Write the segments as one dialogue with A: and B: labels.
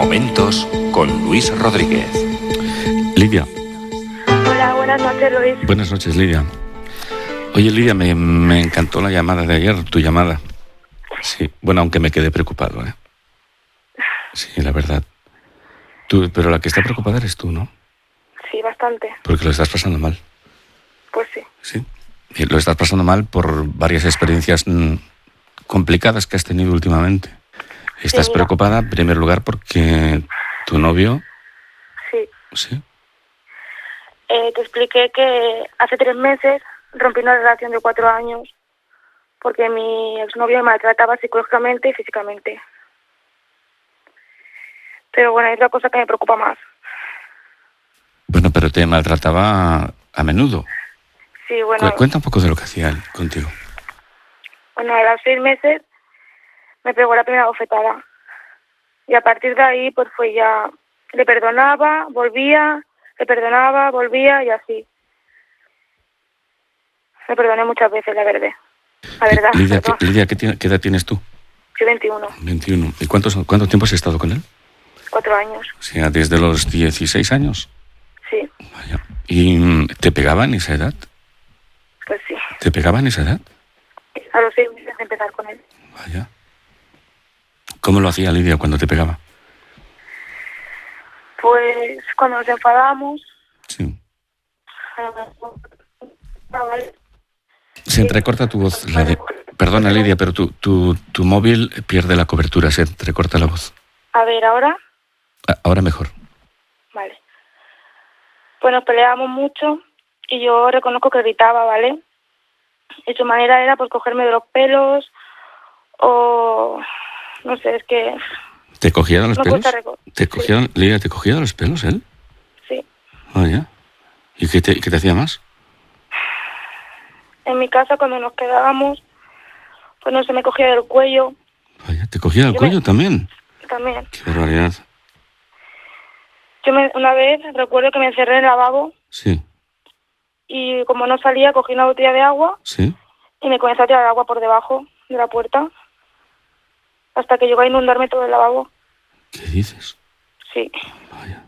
A: Momentos con Luis Rodríguez.
B: Lidia.
C: Hola, buenas noches, Luis.
B: Buenas noches, Lidia. Oye, Lidia, me encantó la llamada de ayer, tu llamada. Sí, bueno, aunque me quedé preocupado, ¿eh? Sí, la verdad. Pero la que está preocupada eres tú, ¿no?
C: Sí, bastante.
B: Porque lo estás pasando mal.
C: Pues sí.
B: Sí. Y lo estás pasando mal por varias experiencias complicadas que has tenido últimamente. Estás
C: mira.
B: preocupada, en primer lugar, porque tu novio...
C: Sí.
B: Sí.
C: Te expliqué que hace 3 meses rompí una relación de 4 años porque mi exnovio me maltrataba psicológicamente y físicamente. Pero bueno, hay otra cosa que me preocupa más.
B: Bueno, pero te maltrataba a menudo.
C: Sí, bueno.
B: Cuenta un poco de lo que hacía él contigo.
C: Bueno, a los 6 meses me pegó la primera bofetada. Y a partir de ahí, pues fue ya... Le perdonaba, volvía, le perdonaba, volvía y así. Me perdoné muchas veces, la verdad. La verdad.
B: Lidia, ¿qué edad tienes tú?
C: Yo 21.
B: 21. ¿Y cuánto tiempo has estado con él?
C: 4 años.
B: O sea, desde los 16 años.
C: Sí.
B: Vaya. ¿Y te pegaba en esa edad?
C: Pues sí.
B: ¿Te pegaba en esa edad?
C: A los 6 meses de empezar con él.
B: Vaya. ¿Cómo lo hacía Lidia cuando te pegaba?
C: Pues cuando nos enfadábamos...
B: Sí. Se entrecorta tu voz. Perdona, Lidia, pero tu móvil pierde la cobertura, se entrecorta la voz.
C: A ver, ¿ahora?
B: Ahora mejor.
C: Vale. Pues nos peleábamos mucho y yo reconozco que gritaba, ¿vale? Y su manera era pues cogerme de los pelos o... No sé, es que...
B: ¿Te cogía de los pelos?
C: Sí.
B: Lidia, ¿te cogía de los pelos él?
C: Sí.
B: Vaya. ¿Y qué te hacía más?
C: En mi casa cuando nos quedábamos, pues no se me cogía del cuello.
B: Vaya, ¿te cogía del cuello también?
C: También.
B: Qué barbaridad.
C: Una vez recuerdo que me encerré en el lavabo.
B: Sí.
C: Y como no salía, cogí una botella de agua.
B: Sí.
C: Y me comencé a tirar agua por debajo de la puerta. Hasta que llegó a inundarme todo el lavabo.
B: ¿Qué dices?
C: Sí.
B: Vaya.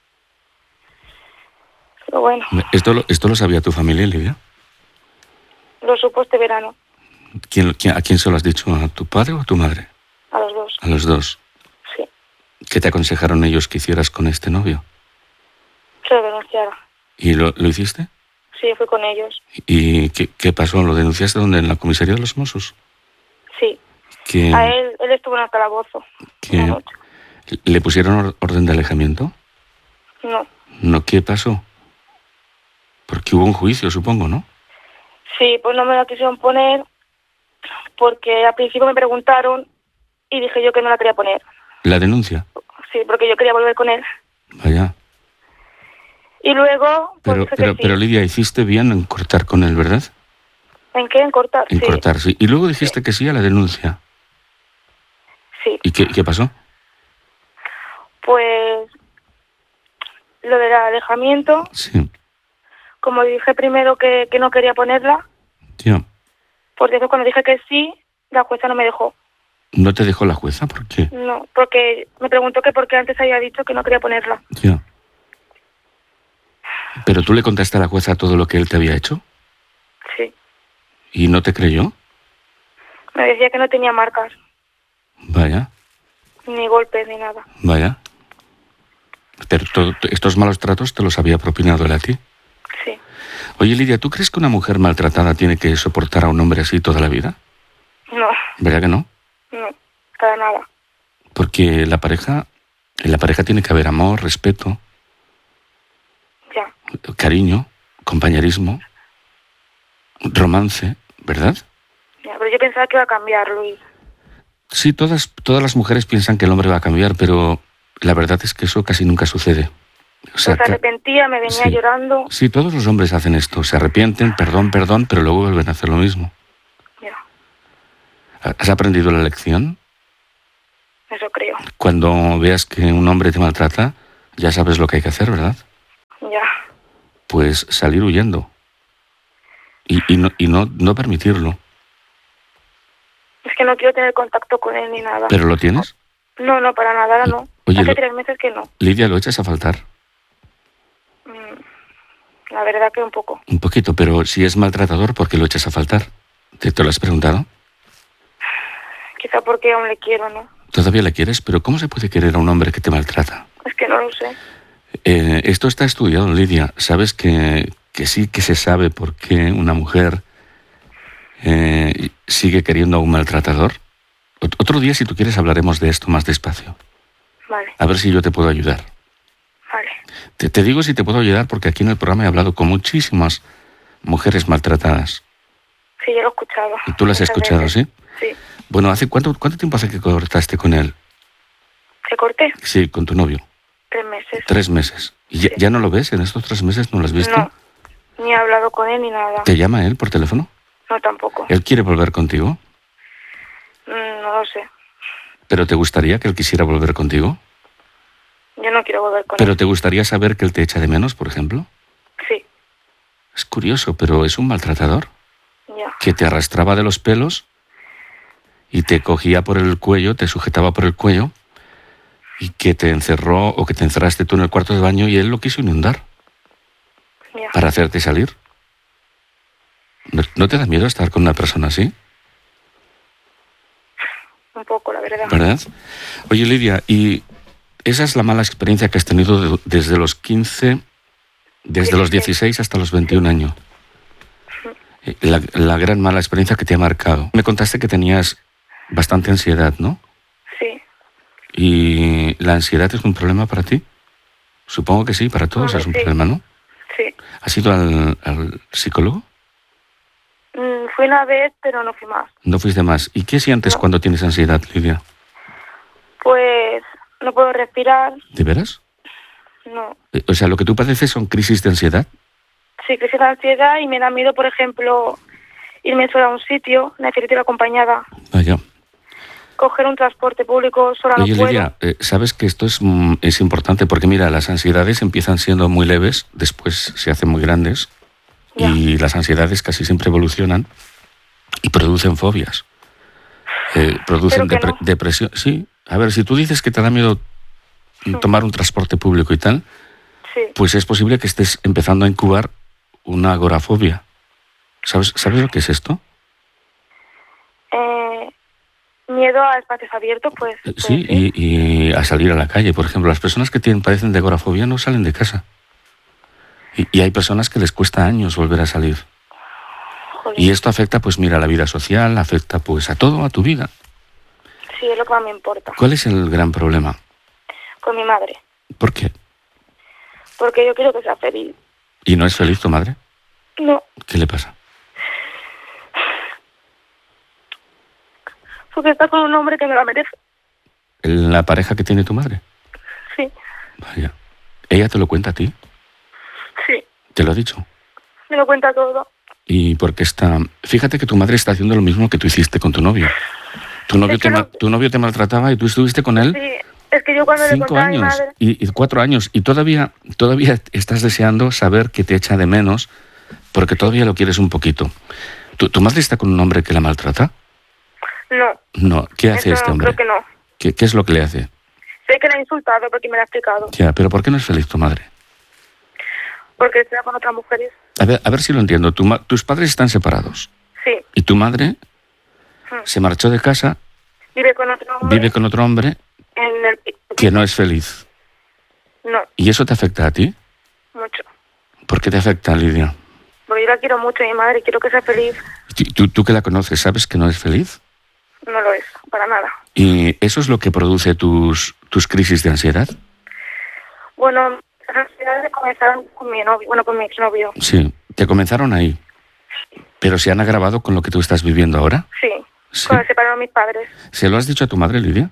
C: Pero bueno.
B: ¿Esto lo sabía tu familia, Lidia?
C: Lo supo este verano.
B: ¿A quién se lo has dicho? ¿A tu padre o a tu madre?
C: A los dos.
B: A los dos.
C: Sí.
B: ¿Qué te aconsejaron ellos que hicieras con este novio?
C: Que lo denunciara.
B: ¿Y lo hiciste?
C: Sí, fui con ellos.
B: ¿Y qué pasó? ¿Lo denunciaste dónde? ¿En la comisaría de los Mossos?
C: Sí.
B: ¿Que
C: A él estuvo en el calabozo.
B: le pusieron orden de alejamiento?
C: No.
B: ¿No? ¿Qué pasó? Porque hubo un juicio, supongo, ¿no?
C: Sí, pues no me la quisieron poner porque al principio me preguntaron y dije yo que no la quería poner.
B: ¿La denuncia?
C: Sí, porque yo quería volver con él.
B: Vaya.
C: Y luego... Pues
B: pero Lidia, hiciste bien en cortar con él, ¿verdad?
C: ¿En qué? En cortar,
B: En cortar, sí. Y luego dijiste que sí a la denuncia.
C: Sí.
B: ¿Y qué pasó?
C: Pues lo del alejamiento.
B: Sí.
C: Como dije primero que no quería ponerla.
B: Tío.
C: Pues después cuando dije que sí, la jueza no me dejó.
B: ¿No te dejó la jueza? ¿Por qué?
C: No, porque me preguntó que por qué antes había dicho que no quería ponerla.
B: Tío. ¿Pero tú le contaste a la jueza todo lo que él te había hecho?
C: Sí.
B: ¿Y no te creyó?
C: Me decía que no tenía marcas.
B: Vaya.
C: Ni golpes, ni nada.
B: Vaya. Pero estos malos tratos te los había propinado él a ti.
C: Sí.
B: Oye, Lidia, ¿tú crees que una mujer maltratada tiene que soportar a un hombre así toda la vida?
C: No.
B: ¿Verdad que no?
C: No, para nada.
B: Porque en la pareja tiene que haber amor, respeto,
C: Ya.
B: cariño, compañerismo, romance, ¿verdad?
C: Ya, pero yo pensaba que iba a cambiar, Luis.
B: Sí, todas las mujeres piensan que el hombre va a cambiar, pero la verdad es que eso casi nunca sucede. O sea,
C: se arrepentía, me venía llorando.
B: Sí, todos los hombres hacen esto, se arrepienten, perdón, pero luego vuelven a hacer lo mismo.
C: Ya.
B: ¿Has aprendido la lección?
C: Eso creo.
B: Cuando veas que un hombre te maltrata, ya sabes lo que hay que hacer, ¿verdad?
C: Ya.
B: Pues salir huyendo. Y no permitirlo.
C: Es que no quiero tener contacto con él ni nada.
B: ¿Pero lo tienes?
C: No, para nada, no.
B: Oye,
C: Hace 3 meses que no.
B: Lidia, ¿lo echas a faltar?
C: La verdad que un poco.
B: Un poquito, pero si es maltratador, ¿por qué lo echas a faltar? ¿Te lo has preguntado?
C: Quizá porque aún le quiero, ¿no?
B: Todavía le quieres, pero ¿cómo se puede querer a un hombre que te maltrata?
C: Es que no lo sé.
B: Esto está estudiado, Lidia. ¿Sabes que sí que se sabe por qué una mujer sigue queriendo a un maltratador? Otro día, si tú quieres, hablaremos de esto más despacio.
C: Vale.
B: A ver si yo te puedo ayudar.
C: Vale.
B: Te digo si te puedo ayudar porque aquí en el programa he hablado con muchísimas mujeres maltratadas.
C: Sí, yo lo he escuchado.
B: ¿Y tú lo has
C: muchas
B: escuchado,
C: veces.
B: sí?
C: Sí.
B: Bueno, ¿hace cuánto tiempo hace que cortaste con él?
C: ¿Se corté?
B: Sí, con tu novio.
C: 3 meses.
B: 3 meses. ¿Y
C: Sí.
B: ya no lo ves? ¿En estos 3 meses no lo has visto?
C: No. Ni he hablado con él ni nada.
B: ¿Te llama él por teléfono?
C: No, tampoco.
B: ¿Él quiere volver contigo?
C: No lo sé.
B: ¿Pero te gustaría que él quisiera volver contigo?
C: Yo no quiero volver con
B: ¿Pero
C: él.
B: te gustaría saber que él te echa de menos, por ejemplo?
C: Sí,
B: Es curioso, pero es un maltratador
C: ya.
B: que te arrastraba de los pelos y te cogía por el cuello, te sujetaba por el cuello y que te encerró o que te encerraste tú en el cuarto de baño y él lo quiso inundar
C: Ya.
B: para hacerte salir. ¿No te da miedo estar con una persona así?
C: Un poco, la verdad.
B: ¿Verdad? Oye, Lidia, y esa es la mala experiencia que has tenido desde los 15, desde los 16 hasta los 21 años. La gran mala experiencia que te ha marcado. Me contaste que tenías bastante ansiedad, ¿no?
C: Sí.
B: ¿Y la ansiedad es un problema para ti? Supongo que sí, para todos
C: Hombre,
B: es un
C: sí.
B: problema, ¿no?
C: Sí.
B: ¿Has ido al psicólogo?
C: Fui una vez, pero no fui más.
B: No fuiste más. ¿Y qué sientes
C: No.
B: cuando tienes ansiedad, Lidia?
C: Pues no puedo respirar.
B: ¿De veras?
C: No.
B: O sea, lo que tú padeces son crisis de ansiedad.
C: Sí, crisis de ansiedad y me da miedo, por ejemplo, irme sola a un sitio, necesito ir acompañada.
B: Vaya.
C: Coger un transporte público sola
B: Oye,
C: no puedo.
B: Lidia, sabes que esto es importante porque, mira, las ansiedades empiezan siendo muy leves, después se hacen muy grandes
C: Ya.
B: y las ansiedades casi siempre evolucionan y producen fobias. Producen
C: Pero que no.
B: depresión. Sí, a ver, si tú dices que te da miedo tomar un transporte público y tal,
C: Sí.
B: pues es posible que estés empezando a incubar una agorafobia. ¿Sabes lo que es esto?
C: Miedo a espacios abiertos, pues.
B: Sí,
C: sí.
B: y a salir a la calle. Por ejemplo, las personas que padecen de agorafobia no salen de casa. Y hay personas que les cuesta años volver a salir.
C: Joder.
B: Y esto afecta, pues mira, a la vida social, afecta pues a todo, a tu vida.
C: Sí, es lo que más me importa.
B: ¿Cuál es el gran problema?
C: Con mi madre.
B: ¿Por qué?
C: Porque yo quiero que sea feliz.
B: ¿Y no es feliz tu madre?
C: No,
B: ¿Qué le pasa?
C: porque está con un hombre que me la merece.
B: ¿La pareja que tiene tu madre?
C: Sí,
B: Vaya. ¿Ella te lo cuenta a ti?
C: sí.
B: ¿Te lo ha dicho?
C: Me lo cuenta todo.
B: ¿Y por qué está...? Fíjate que tu madre está haciendo lo mismo que tú hiciste con tu novio. Tu novio,
C: Es que
B: tu novio te maltrataba y tú estuviste con él
C: Sí, es que yo cuando le
B: 5
C: contaba a mi
B: años
C: madre...
B: y 4 años y todavía estás deseando saber que te echa de menos porque todavía lo quieres un poquito. ¿Tu madre está con un hombre que la maltrata?
C: No,
B: No. ¿Qué hace
C: eso
B: este
C: no,
B: hombre?
C: creo que no.
B: ¿Qué es lo que le hace?
C: Sé que la he insultado porque me la ha explicado.
B: Ya, pero ¿por qué no es feliz tu madre?
C: Porque está con otras mujeres.
B: A ver si lo entiendo. Tus padres están separados
C: Sí,
B: y tu madre se marchó de casa,
C: vive con otro hombre.
B: vive con otro hombre
C: En el...
B: que no es feliz.
C: No,
B: ¿Y eso te afecta a ti?
C: mucho.
B: ¿Por qué te afecta, Lidia?
C: Porque yo la quiero mucho a mi madre y quiero que sea feliz.
B: Tú que la conoces, ¿sabes que no es feliz?
C: No lo es, para nada.
B: ¿Y eso es lo que produce tus crisis de ansiedad?
C: Bueno, las ansiedades comenzaron con mi novio, con mi exnovio.
B: Sí, te comenzaron ahí. ¿Pero se han agravado con lo que tú estás viviendo ahora?
C: Sí,
B: Sí.
C: cuando se separaron mis padres.
B: ¿Se lo has dicho a tu madre, Lidia?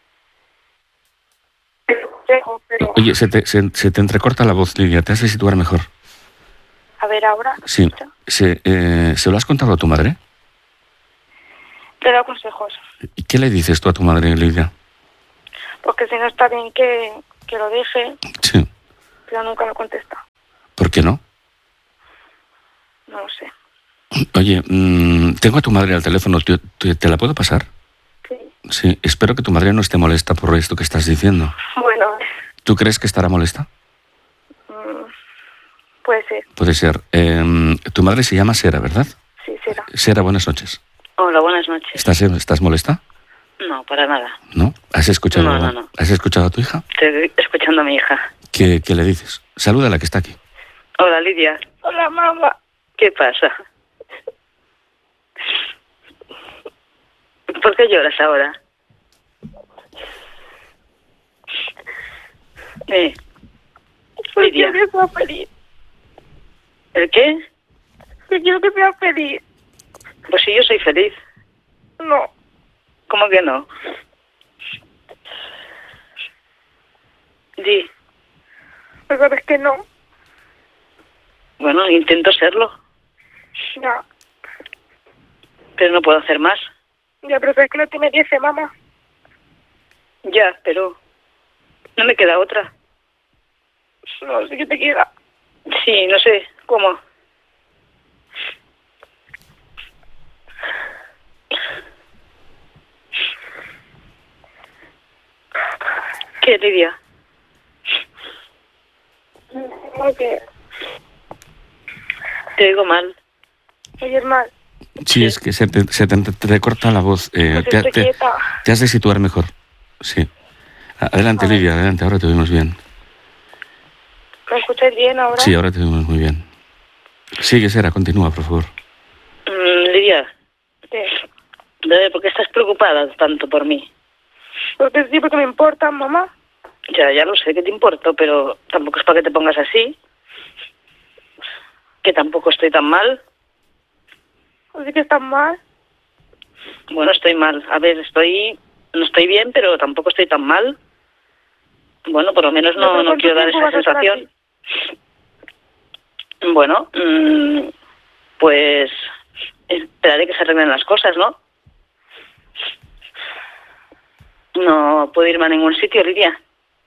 C: Pero,
B: Oye, se te entrecorta la voz, Lidia. ¿Te has de situar mejor?
C: a ver, ahora...
B: Sí. ¿Se lo has contado a tu madre?
C: Le he dado consejos.
B: ¿Y qué le dices tú a tu madre, Lidia?
C: Porque si no está bien que lo deje,
B: Sí.
C: pero nunca me contesta.
B: ¿Por qué no?
C: No lo sé.
B: Oye, tengo a tu madre al teléfono. ¿Te la puedo pasar?
C: Sí.
B: Sí, espero que tu madre no esté molesta por esto que estás diciendo.
C: Bueno,
B: ¿Tú crees que estará molesta?
C: Puede ser.
B: Puede ser. Tu madre se llama Sera, ¿verdad?
C: Sí, será.
B: Sera, buenas noches.
D: Hola, buenas noches.
B: ¿Estás molesta?
D: No, para nada.
B: ¿No? ¿Has escuchado,
D: No.
B: ¿Has escuchado a tu hija?
D: Estoy escuchando a mi hija.
B: ¿Qué le dices? Saluda a la que está aquí.
D: Hola, Lidia.
C: Hola, mamá.
D: ¿Qué pasa? ¿Por qué lloras ahora?
C: Porque
D: Lidia.
C: quiero que sea feliz.
D: ¿El qué?
C: Que quiero que sea feliz.
D: Pues si yo soy feliz.
C: No.
D: ¿Cómo que no? Di.
C: Pero sabes que no.
D: Bueno, intento serlo,
C: Ya.
D: pero no puedo hacer más.
C: Ya, pero sabes que no te merece, mamá.
D: Ya, pero no me queda otra.
C: No, sí que te queda.
D: Sí, no sé cómo. ¿Qué, Lidia?
C: No, que
D: Te oigo mal.
C: oyes mal.
B: Sí, es que se te corta la voz.
C: Pues estoy quieta.
B: Te has de situar mejor. Sí. Adelante,
C: A ver.
B: Lidia, adelante. Ahora te oímos bien.
C: ¿Me escuchas bien ahora?
B: Sí, ahora te oímos muy bien. Sigue, Sera, continúa, por favor.
D: Lidia,
C: ¿Qué?
D: ¿por qué estás preocupada tanto por mí?
C: Porque sí, porque me importa, mamá.
D: Ya lo sé que te importo, pero tampoco es para que te pongas así. Que tampoco estoy tan mal.
C: Así que estás mal.
D: Bueno, estoy mal. A ver, no estoy bien, pero tampoco estoy tan mal. Bueno, por lo menos
C: ¿Pero
D: no
C: cuánto
D: quiero dar
C: tiempo
D: esa
C: vas a estar
D: sensación. Bueno, pues esperaré que se arreglen las cosas, ¿no? No puedo irme a ningún sitio, Lidia.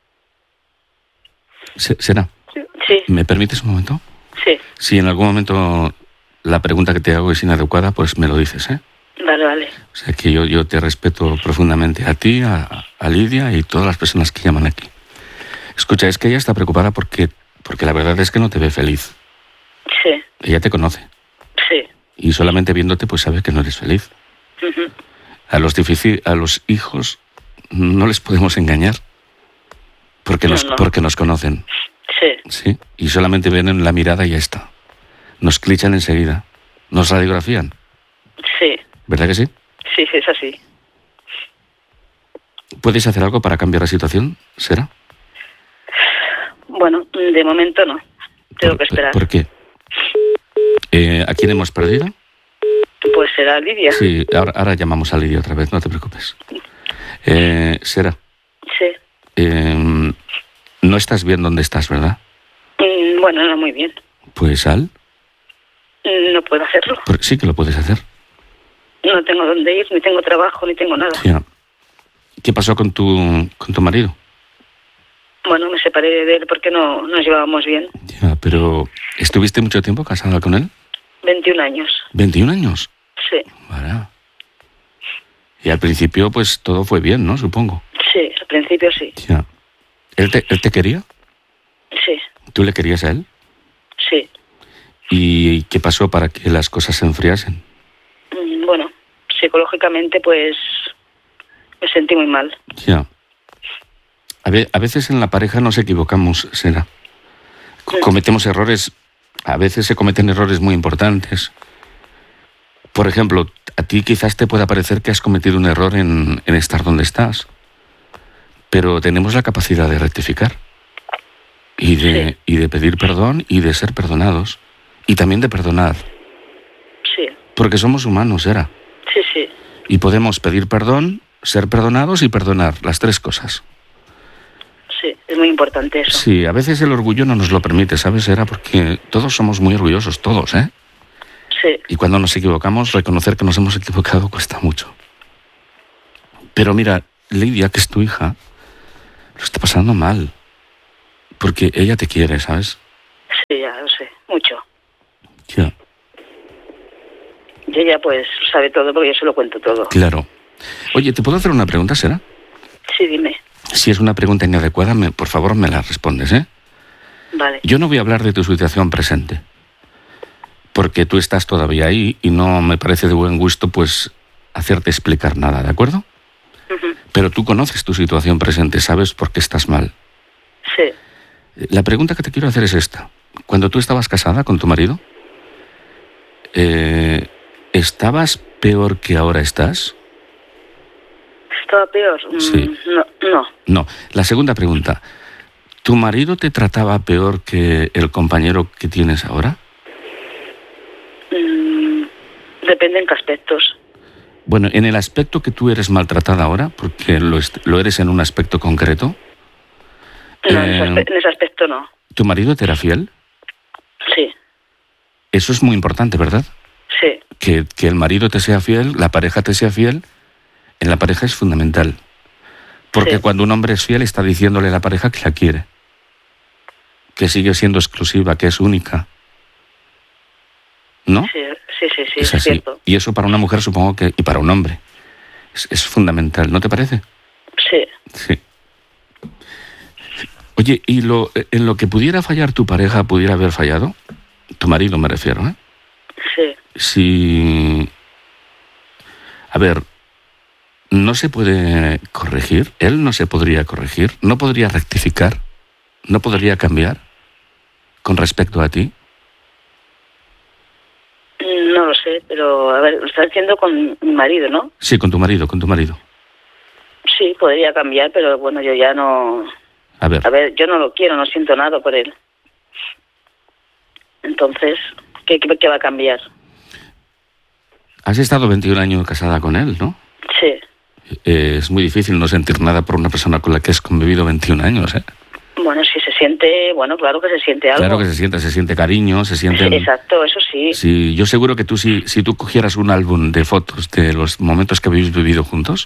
B: Sera,
D: Sí,
B: ¿me permites un momento?
D: sí.
B: Si en algún momento la pregunta que te hago es inadecuada, pues me lo dices, ¿eh?
D: Vale.
B: O sea que yo te respeto profundamente a ti, a Lidia y todas las personas que llaman aquí. Escucha, es que ella está preocupada porque la verdad es que no te ve feliz.
D: Sí,
B: Ella te conoce
D: sí.
B: y solamente viéndote pues sabe que no eres feliz.
D: Ujú.
B: A los hijos no les podemos engañar porque
D: No.
B: porque nos conocen,
D: Sí,
B: ¿sí? Y solamente ven en la mirada y ya está. Nos clichan enseguida, nos radiografían,
D: sí.
B: ¿verdad que sí?
D: Sí, es así.
B: ¿Puedes hacer algo para cambiar la situación, Sera?
D: Bueno, de momento no. Tengo que esperar.
B: ¿Por qué? ¿A quién hemos perdido?
D: Pues será Lidia.
B: Sí, ahora llamamos a Lidia otra vez, no te preocupes. Sera,
D: Sí.
B: no estás bien donde estás, ¿verdad?
D: Bueno, no muy bien.
B: Pues
D: No puedo hacerlo.
B: sí que lo puedes hacer.
D: No tengo dónde ir, ni tengo trabajo, ni tengo nada.
B: Ya. ¿Qué pasó con tu marido?
D: Bueno, me separé de él porque no nos llevábamos bien.
B: Ya, pero ¿estuviste mucho tiempo casada con él?
D: 21 años.
B: 21 años.
D: Sí,
B: Vale. Y al principio, pues todo fue bien, ¿no? Supongo.
D: sí, al principio sí.
B: Ya. ¿Él te quería?
D: Sí,
B: ¿Tú le querías a él?
D: sí.
B: ¿Y qué pasó para que las cosas se enfriasen?
D: Bueno, psicológicamente pues me sentí muy mal.
B: Ya. A veces en la pareja nos equivocamos, Sera. Cometemos errores, a veces se cometen errores muy importantes. Por ejemplo, a ti quizás te pueda parecer que has cometido un error en estar donde estás, pero tenemos la capacidad de rectificar y de pedir perdón y de ser perdonados y también de perdonar,
D: Sí,
B: porque somos humanos, Sera,
D: sí.
B: y podemos pedir perdón, ser perdonados y perdonar, las tres cosas.
D: Sí, es muy importante eso.
B: Sí, a veces el orgullo no nos lo permite, ¿sabes, Sera? Porque todos somos muy orgullosos, todos, ¿eh?
D: Sí,
B: Y cuando nos equivocamos, reconocer que nos hemos equivocado cuesta mucho. Pero mira, Lidia, que es tu hija, lo está pasando mal. Porque ella te quiere, ¿sabes?
D: sí, ya lo sé, mucho.
B: Ya,
D: Y ella pues sabe todo porque yo se lo cuento todo.
B: claro. Oye, ¿te puedo hacer una pregunta, Sera?
D: Sí, dime.
B: Si es una pregunta inadecuada, por favor me la respondes, ¿eh?
D: Vale.
B: Yo no voy a hablar de tu situación presente, porque tú estás todavía ahí y no me parece de buen gusto, pues, hacerte explicar nada, ¿de acuerdo?
D: Ujú.
B: Pero tú conoces tu situación presente, sabes por qué estás mal.
D: Sí.
B: La pregunta que te quiero hacer es esta. Cuando tú estabas casada con tu marido, ¿estabas peor que ahora estás?
D: ¿Estaba peor?
B: Sí.
D: No.
B: No. La segunda pregunta. ¿Tu marido te trataba peor que el compañero que tienes ahora?
D: Depende en qué aspectos.
B: Bueno, en el aspecto que tú eres maltratada ahora, porque lo eres en un aspecto concreto.
D: No, en ese aspecto no.
B: ¿Tu marido te era fiel?
D: Sí.
B: Eso es muy importante, ¿verdad?
D: Sí.
B: Que el marido te sea fiel, la pareja te sea fiel, en la pareja es fundamental. Porque
D: Sí.
B: cuando un hombre es fiel está diciéndole a la pareja que la quiere, que sigue siendo exclusiva, que es única. ¿No?
D: Sí,
B: Es
D: es
B: así.
D: cierto.
B: Y eso para una mujer supongo que, y para un hombre, es fundamental, ¿no te parece?
D: Sí.
B: Sí. Oye, ¿y en lo que pudiera fallar tu pareja, pudiera haber fallado? Tu marido me refiero, ¿eh?
D: Sí.
B: Si... A ver, ¿no se puede corregir? ¿Él no se podría corregir? ¿No podría rectificar? ¿No podría cambiar con respecto a ti?
D: No lo sé, pero a ver, lo está diciendo con mi marido, ¿no?
B: Sí, con tu marido, con tu marido.
D: Sí, podría cambiar, pero bueno, yo ya no...
B: A ver,
D: A ver, yo no lo quiero, no siento nada por él. Entonces, ¿qué va a cambiar?
B: has estado 21 años casada con él, ¿no?
D: Sí.
B: Es muy difícil no sentir nada por una persona con la que has convivido 21 años, ¿eh?
D: Bueno, si se siente... Bueno, claro que se siente algo.
B: Claro que se siente cariño, se siente...
D: Sí, exacto, eso sí.
B: Sí, yo seguro que tú, si tú cogieras un álbum de fotos de los momentos que habéis vivido juntos,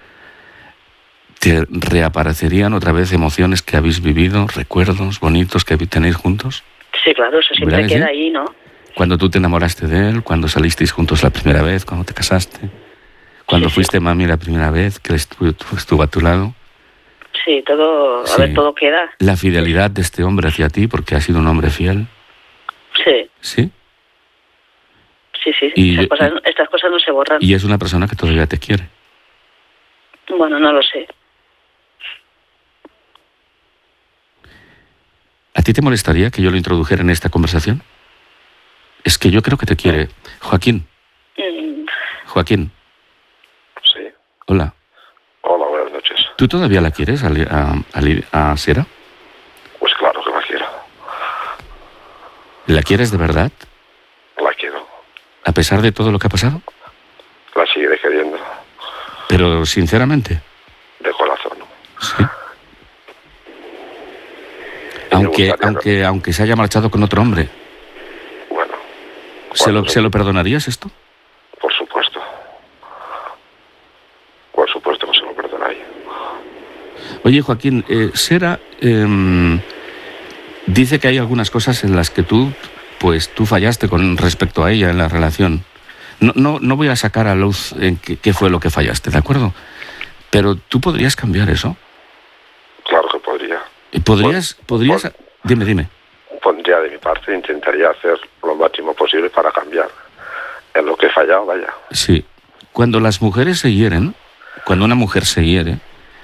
B: te reaparecerían otra vez emociones que habéis vivido, recuerdos bonitos que tenéis juntos.
D: Sí, claro, eso siempre
B: ¿Verdad que
D: queda
B: sí?
D: ahí, ¿no?
B: Cuando tú te enamoraste de él, cuando salisteis juntos la primera vez, cuando te casaste, cuando
D: Sí, sí.
B: fuiste mami la primera vez, que él estuvo a tu lado.
D: Sí, todo... A
B: Sí.
D: ver, todo queda.
B: La fidelidad de este hombre hacia ti, porque ha sido un hombre fiel,
D: Sí,
B: ¿sí?
D: sí.
B: Y-
D: Estas cosas no se borran.
B: Y es una persona que todavía te quiere.
D: Bueno, no lo sé.
B: ¿A ti te molestaría que yo lo introdujera en esta conversación? Es que yo creo que te quiere. Joaquín,
D: Mm,
B: Joaquín,
E: Sí.
B: hola.
E: Hola, buenas noches.
B: ¿Tú todavía la quieres a Sera?
E: Pues claro que la quiero.
B: ¿La quieres de verdad?
E: La quiero.
B: A pesar de todo lo que ha pasado.
E: La seguiré queriendo.
B: Pero sinceramente,
E: De corazón.
B: sí.
E: Y me gustaría
B: Aunque se haya marchado con otro hombre,
E: Bueno.
B: ¿se lo perdonarías esto?
E: Por supuesto. Por supuesto que se lo perdonaría.
B: Oye, Joaquín, Sera dice que hay algunas cosas en las que tú fallaste con respecto a ella en la relación. No voy a sacar a luz en qué fue lo que fallaste, ¿de acuerdo? Pero tú podrías cambiar eso.
E: Claro que podría.
B: ¿Podrías? Dime.
E: Pondría de mi parte, intentaría hacer lo máximo posible para cambiar. En lo que he fallado, vaya.
B: Sí. Cuando las mujeres se hieren, cuando una mujer se hiere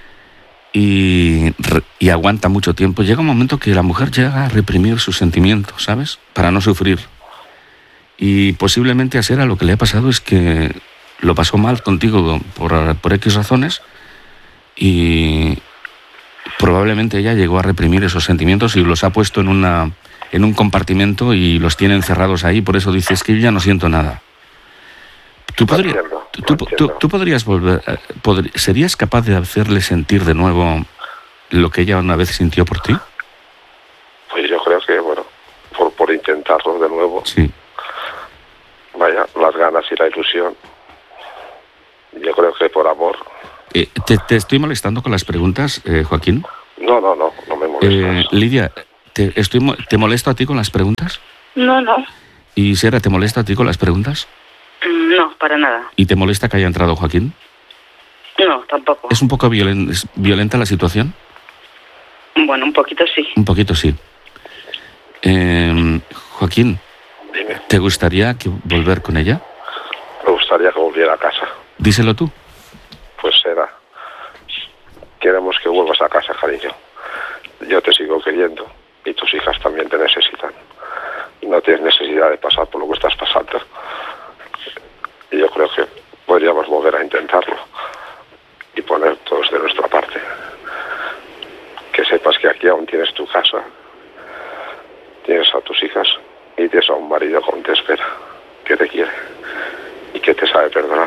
B: y aguanta mucho tiempo, llega un momento que la mujer llega a reprimir sus sentimientos, ¿sabes? Para no sufrir. Y posiblemente a Sera lo que le ha pasado es que lo pasó mal contigo por X razones y probablemente ella llegó a reprimir esos sentimientos y los ha puesto en un compartimento y los tiene encerrados ahí. Por eso dices que yo ya no siento nada. ¿Tú podrías volver? ¿Serías capaz de hacerle sentir de nuevo lo que ella una vez sintió por ti?
E: Pues yo creo que, bueno, por intentarlo de nuevo,
B: Sí.
E: vaya, las ganas y la ilusión. Yo creo que por amor.
B: ¿Te estoy molestando con las preguntas, Joaquín?
E: No me molesta.
B: Lidia, ¿te molesto a ti con las preguntas?
C: No.
B: ¿Y Sera, te molesta a ti con las preguntas?
D: No, para nada.
B: ¿Y te molesta que haya entrado Joaquín?
D: No, tampoco.
B: ¿Es un poco violenta la situación?
D: Bueno, un poquito sí.
B: Un poquito sí. Joaquín,
E: Dime.
B: ¿te gustaría volver con ella?
E: Me gustaría que volviera a casa.
B: Díselo tú.
E: Pues será. Queremos que vuelvas a casa, cariño. Yo te sigo queriendo y tus hijas también te necesitan. No tienes necesidad de pasar por lo que estás pasando. Y yo creo que podríamos volver a intentarlo y poner todos de nuestra parte. Que sepas que aquí aún tienes tu casa, tienes a tus hijas y tienes a un marido que aún te espera, que te quiere y que te sabe perdonar.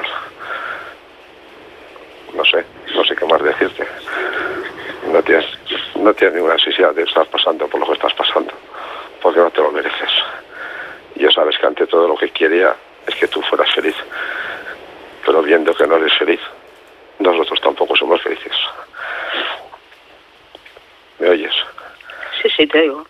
E: No sé qué más decirte. No tienes ninguna necesidad de estar pasando por lo que estás pasando, porque no te lo mereces. Y ya sabes que ante todo lo que quería es que tú fueras feliz. Pero viendo que no eres feliz, nosotros tampoco somos felices. ¿Me oyes?
D: Sí, te oigo.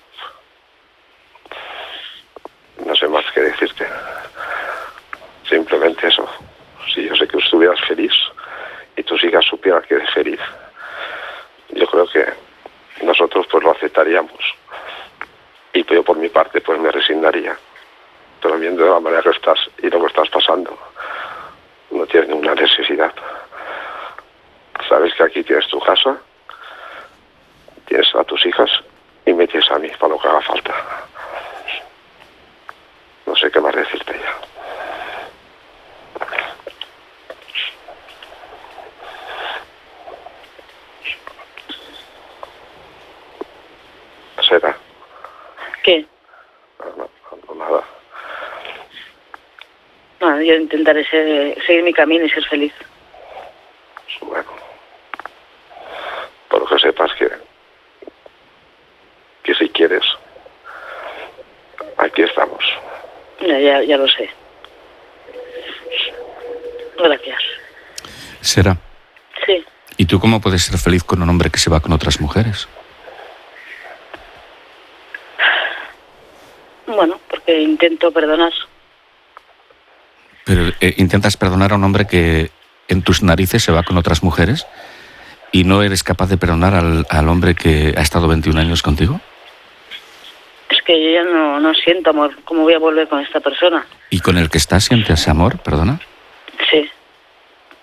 E: No sé más que decirte. Simplemente eso. Si yo sé que estuvieras feliz y tus hijas supieran que eres feliz, yo creo que nosotros pues lo aceptaríamos. Y yo por mi parte pues me resignaría. Pero viendo de la manera que estás y lo que estás pasando, no tienes ninguna necesidad. Sabes que aquí tienes tu casa, tienes a tus hijas y me tienes a mí para lo que haga falta. No sé qué más decirte ya. ¿Será?
D: ¿Qué?
E: No, nada.
D: No, yo intentaré seguir mi camino y ser feliz.
E: Bueno. Por lo que sepas que si quieres, aquí estamos.
D: Ya lo sé. Gracias.
B: Será.
D: Sí.
B: ¿Y tú cómo puedes ser feliz con un hombre que se va con otras mujeres?
D: Bueno, porque intento perdonar.
B: Pero intentas perdonar a un hombre que en tus narices se va con otras mujeres y no eres capaz de perdonar al hombre que ha estado 21 años contigo.
D: Es que yo ya no siento amor. ¿Cómo voy a volver con esta persona?
B: ¿Y con el que estás sientes amor, perdona?
D: Sí.